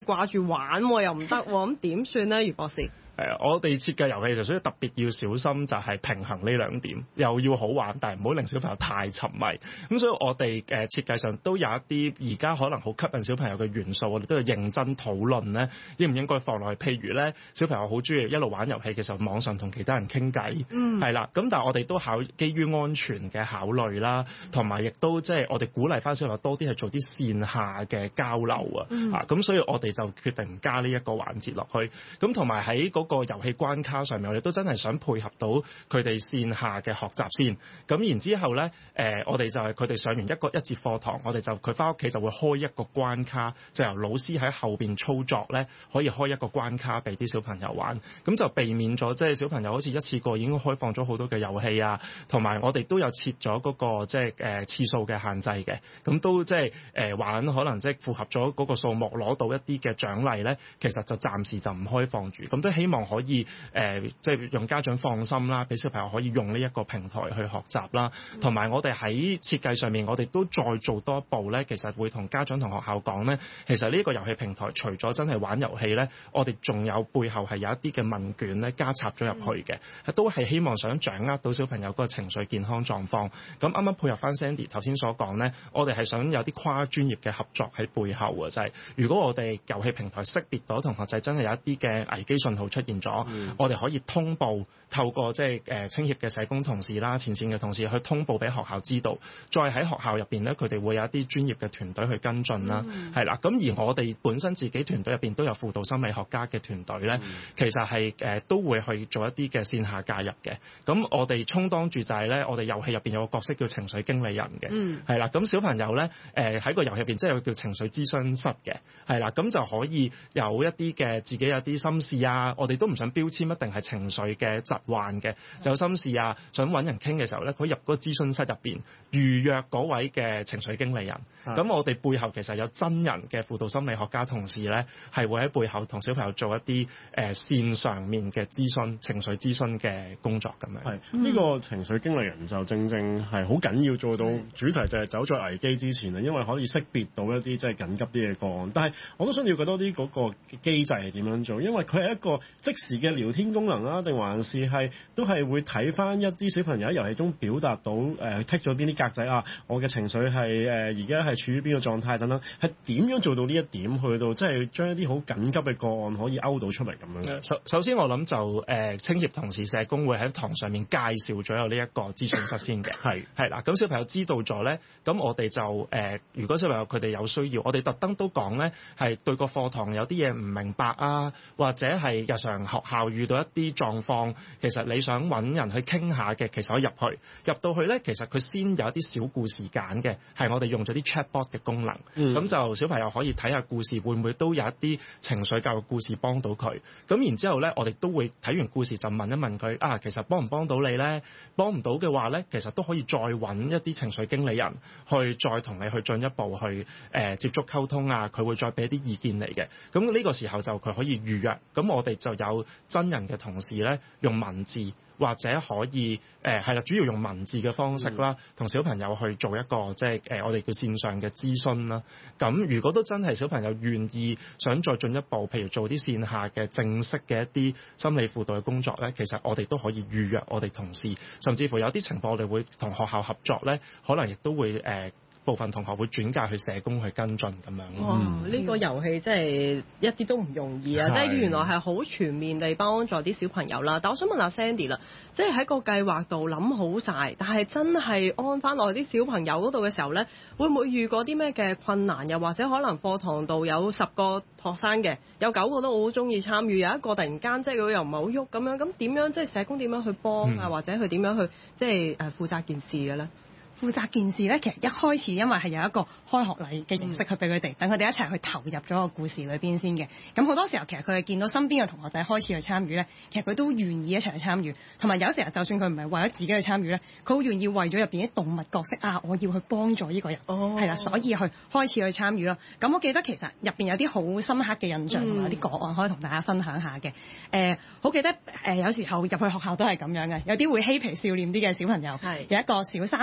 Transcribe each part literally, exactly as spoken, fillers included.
掛住玩又唔得，咁點算咧？余博士？ 係啊，我哋設計遊戲就所以特別要小心，就係平衡呢兩點，又要好玩，但係唔好令小朋友太沉迷。咁所以我哋誒設計上都有一啲而家可能好吸引小朋友嘅元素，我哋都要認真討論咧，應唔應該放落去？譬如咧，小朋友好中意一路玩遊戲嘅時候，網上同其他人傾偈， 嗯， 係啦。咁但係我哋都考基於安全嘅考慮啦，同埋亦都即係我哋鼓勵翻小朋友多啲係做啲線下嘅交流啊。 嗯、 啊，咁所以我哋就決定唔加呢一個環節落去。咁同埋喺嗰個遊戲關卡上面，我哋都真係想配合到佢哋線下嘅學習先。咁然之後咧，誒、呃、我哋就係佢哋上完一個一節課堂，我哋就佢翻屋企就會開一個關卡，就由老師喺後邊操作咧，可以開一個關卡俾啲小朋友玩。咁就避免咗即係小朋友好似一次過已經開放咗好多嘅遊戲啊，同埋我哋都有設咗嗰個即係誒次數嘅限制嘅。咁都即係誒玩可能即係符合咗嗰個數目，攞到一啲嘅獎勵咧，其實就暫時就唔開放住。咁都希望可以誒、呃、即係讓家長放心啦，俾小朋友可以用呢一個平台去學習啦。同埋我哋喺設計上面，我哋都再做多一步咧，其實會同家長同學校講咧，其實呢個遊戲平台除咗真係玩遊戲咧，我哋仲有背後係有一啲嘅問卷咧加插咗入去嘅，都係希望想掌握到小朋友嗰個情緒健康狀況。咁啱啱配合翻 Sandy 頭先所講咧，我哋係想有啲跨專業嘅合作喺背後嘅，就係、是、如果我哋遊戲平台識別到同學仔真係有一啲嘅危機信號出現咗，嗯、我哋可以通報，透過即係誒青協嘅社工同事啦、前線嘅同事去通報俾學校知道，再喺學校入邊咧，佢哋會有一啲專業嘅團隊去跟進啦，係啦、嗯。咁而我哋本身自己團隊入邊都有輔導心理學家嘅團隊咧，嗯、其實係誒、呃、都會去做一啲嘅線下介入嘅。咁我哋充當住就係咧，我哋遊戲入邊有個角色叫情緒經理人嘅，係啦、嗯。咁小朋友咧誒喺個遊戲入邊即係有個叫情緒諮詢室嘅，係啦。咁就可以有一啲嘅自己有啲心事啊，我哋都唔想標籤一定係情緒嘅疾患嘅，就有心事啊，想揾人傾嘅時候咧，佢入嗰個諮詢室入邊預約嗰位嘅情緒經理人。咁、嗯、我哋背後其實有真人嘅輔導心理學家同事咧，係會喺背後同小朋友做一啲誒、呃、線上面嘅諮詢、情緒諮詢嘅工作咁樣。 係呢、呢個情緒經理人就正正係好緊要做到主題，就係走在危機之前啊，因為可以識別到一啲即係緊急啲嘅個案。但係我都想了解多啲嗰個機制係點樣做，因為佢係一個即時嘅聊天功能啦，定還是係都係會睇翻一啲小朋友喺遊戲中表達到誒剔咗邊啲格仔啊，我嘅情緒係誒而家係處於邊個狀態等等，係點樣做到呢一點去到即係將一啲好緊急嘅個案可以勾到出嚟咁樣？ 首首先我諗就誒青協同事社工會喺堂上面介紹咗有呢一個諮詢室先嘅，係係啦，咁小朋友知道咗咧，咁我哋就誒、呃、如果小朋友佢哋有需要，我哋特登都講咧係對個課堂有啲嘢唔明白啊，或者係日常學校遇到一啲狀況，其實你想揾人去傾下嘅，其實可以入去入到去咧，其實佢先有一啲小故事揀嘅，係我哋用咗啲 chatbot 嘅功能，咁、嗯、就小朋友可以睇下故事會唔會都有一啲情緒教育故事幫到佢，咁然之後咧，我哋都會睇完故事就問一問佢啊，其實幫唔幫到你咧？幫唔到嘅話咧，其實都可以再揾一啲情緒經理人去再同你去進一步去誒、呃、接觸溝通啊，佢會再俾啲意見嚟嘅。咁呢個時候就佢可以預約，咁我哋就有真人嘅同事咧用文字或者可以誒係啦，主要用文字嘅方式啦，同、嗯、小朋友去做一個即係誒我哋叫線上嘅諮詢啦。咁如果都真係小朋友願意想再進一步，譬如做啲線下嘅正式嘅一啲心理輔導嘅工作咧，其實我哋都可以預約我哋同事，甚至乎有啲情況我哋會同學校合作咧，可能亦都會誒。呃部分同學會轉介去社工去跟進咁樣。 哇！呢、嗯、個遊戲真係一啲都唔容易啊！即係的原來係好全面地幫助啲小朋友啦。但我想問下 Sandy 啦，即係喺個計劃度諗好晒，但係真係安翻落啲小朋友嗰度嘅時候咧，會唔會遇過啲咩嘅困難？又或者可能課堂度有十個學生嘅，有九個都好中意參與，有一個突然間即係佢又唔係好喐咁樣，咁點樣即係社工點樣去幫啊？嗯、或者佢點樣去即係誒負責件事嘅咧？ 負責件事咧，其實一開始因為係有一個開學禮嘅形式去俾佢哋，等佢哋一齊去投入咗個故事裏邊先嘅。咁好多時候其實佢哋見到身邊嘅同學仔開始去參與咧，其實佢都願意一齊去參與。同埋有，有時候就算佢唔係為咗自己去參與咧，佢好願意為咗入邊啲動物角色啊，我要去幫助呢個人，係啦、oh.，所以去開始去參與咯。咁我記得其實入邊有啲好深刻嘅印象同埋有啲個案可以同大家分享下嘅。誒、呃，好記得誒、呃，有時候入去學校都係咁樣嘅，有啲會嬉皮笑臉啲嘅小朋友，係有一個小三嘅男仔。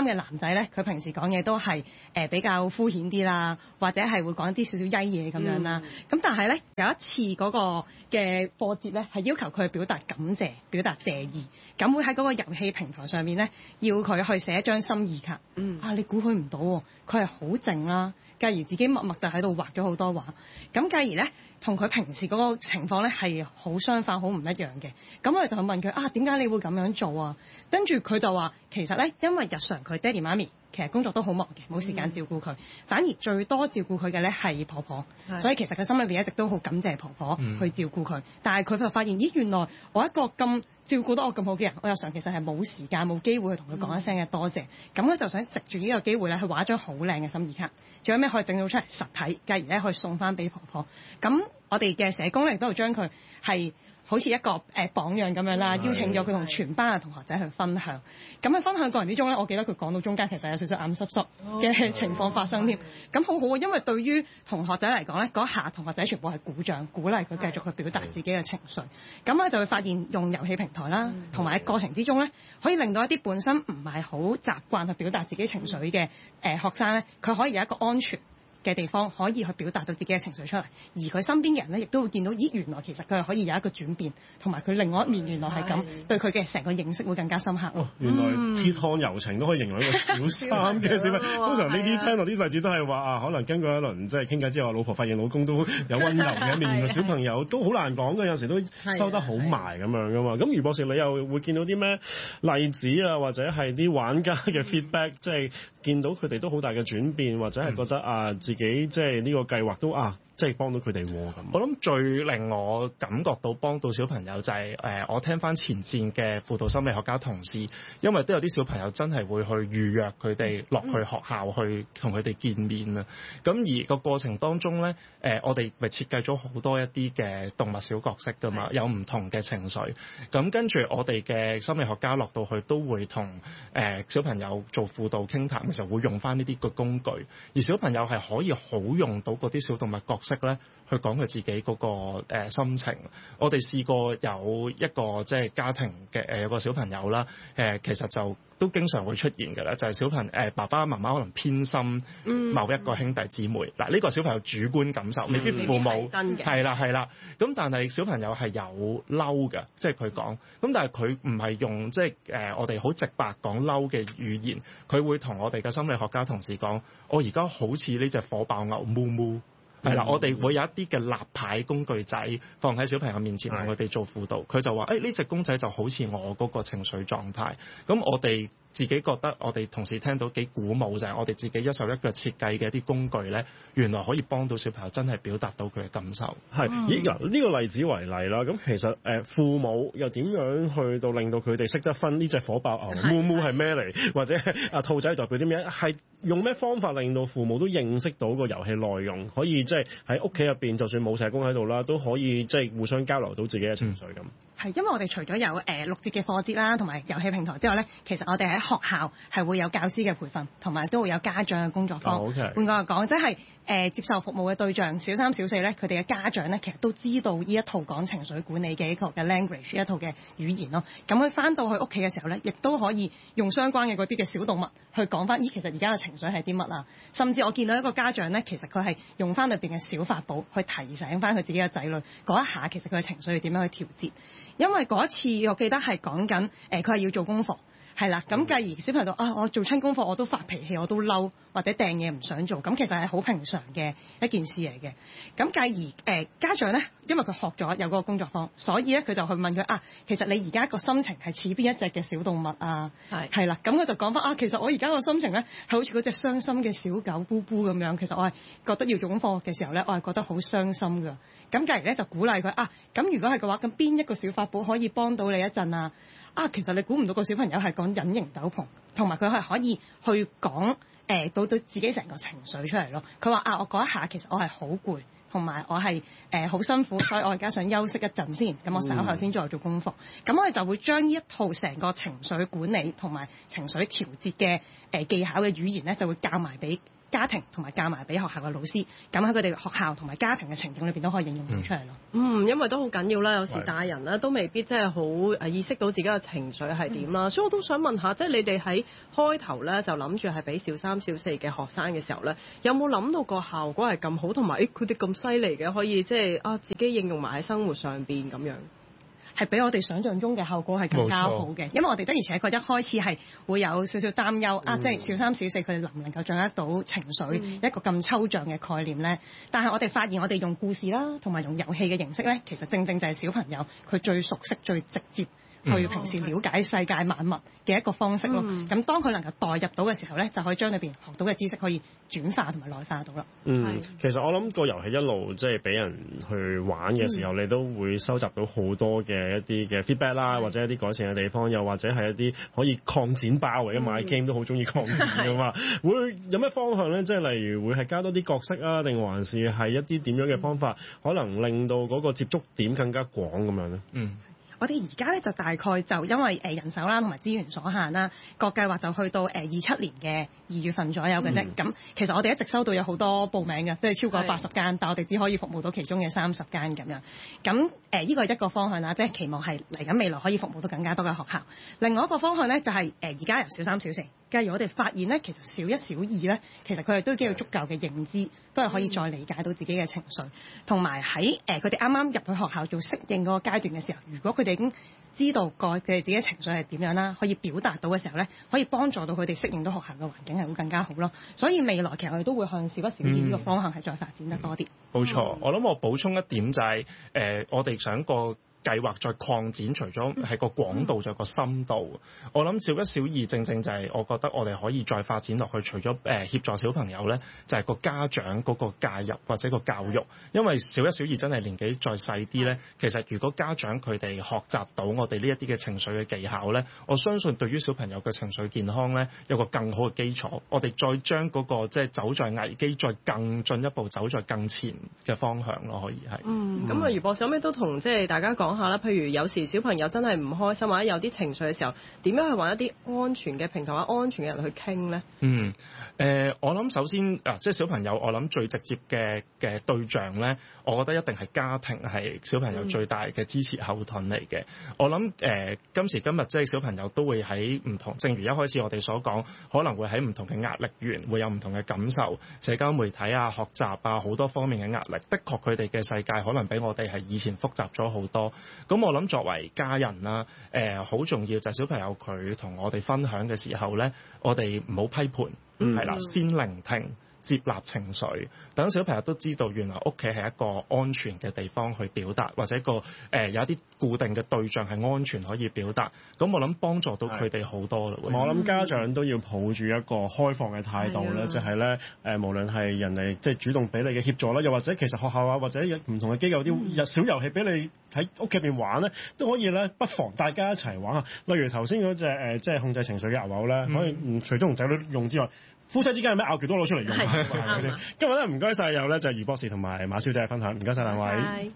仔咧，佢平時講嘢都係誒、呃、比較敷衍啲啦，或者係會講啲少少曳嘢咁樣啦。咁、嗯、但係咧有一次嗰個嘅課節咧係要求佢表達感謝、表達謝意，咁會喺嗰個遊戲平台上面咧要佢去寫一張心意卡。嗯、啊，你估佢唔到喎，佢係好靜啦，繼而自己默默就喺度畫咗好多畫。咁繼而咧同佢平時嗰個情況咧係好相反、好唔一樣嘅。咁我哋就去問佢啊，點解你會咁樣做啊？跟住佢就話其實咧，因為日常佢爹哋媽咪其實工作都好忙嘅，冇時間照顧佢，嗯、反而最多照顧佢嘅咧係婆婆，是所以其實佢心裏邊一直都好感謝婆婆去照顧佢。嗯、但係佢就發現咦，原來我一個咁照顧得我咁好嘅人，我日常其實係冇時間冇機會去同佢講一聲嘅多謝。咁佢、嗯、就想藉住呢個機會咧，去畫一張好靚嘅心意卡，仲有咩可以整到出嚟實體，繼而咧可以送翻俾婆婆。咁我哋嘅社工咧亦都會將佢係好似一個誒、呃、榜樣咁樣啦，邀請咗佢同全班嘅同學仔去分享。咁喺分享過程之中咧，我記得佢講到中間其實有少少眼濕濕嘅情況發生添。咁好好啊，因為對於同學仔嚟講咧，嗰下同學仔全部係鼓掌，鼓勵佢繼續去表達自己嘅情緒。咁咧就會發現用遊戲平台啦，同埋喺過程之中咧，可以令到一啲本身唔係好習慣去表達自己情緒嘅誒、呃、學生咧，佢可以有一個安全嘅地方可以去表達到自己嘅情緒出嚟，而佢身邊嘅人咧，亦都會見到，咦，原來其實佢係可以有一個轉變，同埋佢另外一面原來係咁，是對佢嘅成個認識會更加深刻。 哦，原來鐵漢柔情都可以形容一個小三嘅小朋友。通常呢啲聽落啲例子都係話啊，可能經過一輪即係傾偈之後，老婆發現老公都有温柔嘅一面，原來小朋友都好難講嘅，有時都收得好埋咁樣噶嘛。咁余博士，你又會見到啲咩例子啊，或者係啲玩家嘅 feedback，即係見到佢哋都好大嘅轉變，或者係覺得啊自己即係呢個計劃都啊，即係幫到佢哋喎咁。 我諗最令我感覺到幫到小朋友就係、是、誒、呃，我聽翻前線嘅輔導心理學家同事，因為都有啲小朋友真係會去預約佢哋落去學校去同佢哋見面啊。咁而個過程當中咧，誒、呃、我哋咪設計咗好多一啲嘅動物小角色㗎嘛，有唔同嘅情緒。咁跟住我哋嘅心理學家落到去都會同誒、呃、小朋友做輔導傾談嘅時候，會用翻呢啲個工具，而小朋友係可以好用到嗰啲小動物角色咧，去講佢自己嗰、那個、呃、心情。我哋試過有一個即係家庭嘅誒有個小朋友啦，誒、呃、其實就都經常會出現嘅啦，就係、是、小朋誒、呃、爸爸媽媽可能偏心某一個兄弟姊妹。嗱呢、嗯這個小朋友主觀感受，未必父母係啦係啦。咁但係小朋友係有嬲嘅，即係佢講。咁但係佢唔係用即係誒我哋好直白講嬲嘅語言，佢會同我哋嘅心理學家同事講：我而家好似呢隻火爆牛哞哞。係啦，我哋會有一啲嘅立牌工具仔放喺小朋友面前，同佢哋做輔導。佢的就話：誒呢隻公仔就好似我嗰個情緒狀態。咁我哋自己覺得，我哋同時聽到幾鼓舞，就係、是、我哋自己一手一腳設計嘅一啲工具咧，原來可以幫到小朋友真係表達到佢嘅感受。 係，咦嗱呢個例子為例啦，咁其實誒父母又點樣去到令到佢哋識得分呢隻火爆牛哞哞係咩嚟，或者啊兔仔代表啲咩？係用咩方法令到父母都認識到個遊戲內容，可以即係喺屋企入邊，就算冇社工喺度啦，都可以即係互相交流到自己嘅情緒咁。係、 嗯，因為我哋除咗有誒、呃、六節嘅課節啦，同埋遊戲平台之外咧，其實我哋喺學校係會有教師嘅培訓，同埋都會有家長嘅工作坊。 Oh, okay. 換句話講，即係誒接受服務嘅對象，小三小四咧，佢哋嘅家長咧，其實都知道呢一套講情緒管理嘅一個嘅 language， 一套嘅語言咯。咁佢翻到去屋企嘅時候咧，亦都可以用相關嘅嗰啲嘅小動物去講翻，咦，其實而家嘅情緒係啲乜啊？甚至我見到一個家長咧，其實佢係用翻裏邊嘅小法寶去提醒翻佢自己嘅仔女，嗰一下其實佢嘅情緒要點樣去調節。因為嗰一次我記得係講緊誒，佢係要做功課。係啦，咁繼而小朋友啊，我做親功課我都發脾氣，我都嬲，或者掟嘢唔想做，咁其實係好平常嘅一件事嚟嘅。咁繼而誒、呃、家長咧，因為佢學咗有嗰個工作坊，所以咧佢就去問佢啊，其實你而家個心情係似邊一隻嘅小動物啊？係係啦，咁佢就講翻啊，其實我而家個心情咧係好似嗰隻傷心嘅小狗咕咕咁樣。其實我係覺得要做功課嘅時候咧，我係覺得好傷心㗎。咁繼而咧就鼓勵佢啊，咁如果係嘅話，咁邊一個小法寶可以幫到你一陣啊？啊，其實你估唔到個小朋友係講隱形斗篷，同埋佢係可以去講誒到到自己成個情緒出嚟咯。佢話啊，我嗰一下其實我係好攰，同埋我係誒好辛苦，所以我而家想休息一陣先。咁我稍後先再做功課。咁、嗯、我哋就會將呢一套成個情緒管理同埋情緒調節嘅誒技巧嘅語言咧，就會教埋俾家庭同埋教埋俾學校嘅老師，咁喺佢哋學校同埋家庭嘅情景裏邊都可以應用到出嚟咯。 嗯，因為都好緊要啦，有時大人咧都未必真係好誒意識到自己嘅情緒係點啦，嗯、所以我都想問下，即係你哋喺開頭咧就諗住係俾小三小四嘅學生嘅時候咧，有冇諗到個效果係咁好，同埋誒佢哋咁犀利嘅，可以即係啊自己應用埋喺生活上邊咁樣？ 係比我哋想象中嘅效果係更加好嘅，因為我哋的而且確一開始係會有少少擔憂、嗯、啊，即係小三小四佢哋能唔能夠掌握到情緒、嗯、一個咁抽象嘅概念咧？但係我哋發現我哋用故事啦，同埋用遊戲嘅形式咧，其實正正就係小朋友佢最熟悉、最直接去平時了解世界萬物嘅一個方式咯。咁、嗯、當佢能夠代入到嘅時候咧，就可以將裏邊學到嘅知識可以轉化同埋內化到啦。 嗯，其實我諗個遊戲一路即係俾人去玩嘅時候，嗯、你都會收集到好多嘅一啲嘅 feedback 啦，或者一啲改善嘅地方，又或者係一啲可以擴展包嘅，因為買 game 都好中意擴展噶嘛。會有咩方向咧？即係例如會係加多啲角色啊，定還是係一啲點樣嘅方法，可能令到嗰個接觸點更加廣咁樣咧？嗯。 我哋而家咧就大概就因為誒人手啦同埋資源所限啦，個計劃就去到誒二七年嘅二月份左右嘅啫。咁、嗯、其實我哋一直收到有好多報名嘅，即係超過八十間，但我哋只可以服務到其中嘅三十間咁樣。咁誒呢個係一個方向啦，即係期望係嚟緊未來可以服務到更加多嘅學校。另外一個方向咧就係誒而家由小三小四，假如我哋發現咧，其實小一小二咧，其實佢哋都已經有足夠嘅認知，都係可以再理解到自己嘅情緒，同埋喺誒佢哋啱啱入去學校做適應嗰個階段嘅時候，如果佢哋已經知道個佢哋自己嘅情緒係點樣啦，可以表達到嘅時候咧，可以幫助到佢哋適應到學校嘅環境係會更加好咯。所以未來其實我哋都會向小一小二呢個方向係再發展得多啲。 冇錯、嗯，我諗我補充一點就係、是、誒、呃，我哋想個計劃再擴展，除咗係個廣度，仲有個深度。我諗小一小二正正就係我覺得我哋可以再發展落去，除咗誒、呃、協助小朋友咧，就係、是、個家長嗰個介入或者個教育。因為小一小二真係年紀再細啲咧，其實如果家長佢哋學習到我哋呢一啲嘅情緒嘅技巧咧，我相信對於小朋友嘅情緒健康咧有個更好嘅基礎。我哋再將嗰、那個即係、就是、走在危機，再更進一步走在更前嘅方向咯，可以係。嗯，咁啊，余博士有咩都同即係大家講下啦。譬如有時小朋友真係唔開心或者有啲情緒嘅時候，點樣去揾一啲安全嘅平台或者安全嘅人去傾咧？嗯，誒、呃，我諗首先啊，即係小朋友，我諗最直接嘅嘅對象咧，我覺得一定係家庭係小朋友最大嘅支持後盾嚟嘅。嗯、我諗誒、呃，今時今日即係小朋友都會喺唔同，正如一開始我哋所講，可能會喺唔同嘅壓力源會有唔同嘅感受，社交媒體啊、學習啊好多方面嘅壓力，的確佢哋嘅世界可能比我哋係以前複雜咗好多。咁我諗作為家人啦，誒、呃、好重要就係小朋友佢同我哋分享嘅時候咧，我哋唔好批判，係啦、嗯，先聆聽。接納情緒，等小朋友都知道原來屋企係一個安全嘅地方去表達，或者一個誒、呃、有一啲固定嘅對象係安全可以表達。咁我諗幫助到佢哋好多啦。我諗家長都要抱住一個開放嘅態度咧，就係咧誒，無論係人哋即係主動俾你嘅協助啦，又或者其實學校啊或者有唔同嘅機構啲小遊戲俾你喺屋企入邊玩咧，都可以咧，不妨大家一齊玩下。例如頭先嗰隻誒即係控制情緒嘅牛牛咧，可以唔除咗同仔女用之外，夫妻之間有咩拗撬都攞出嚟用下。今日咧唔該晒，有咧就係余博士同埋馬小姐嘅分享，唔該晒兩位。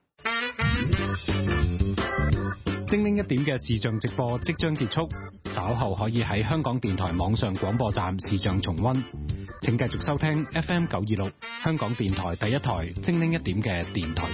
精靈一點嘅視像直播即將結束，稍後可以喺香港電台網上廣播站視像重溫。請繼續收聽 F M 九二六香港電台第一台精靈一點嘅電台